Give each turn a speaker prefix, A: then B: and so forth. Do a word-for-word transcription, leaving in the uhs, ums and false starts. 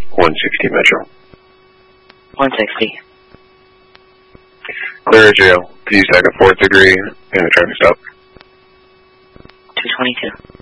A: one sixty Metro.
B: one sixty.
A: Clear jail. P second fourth degree and a traffic stop.
B: two twenty-two.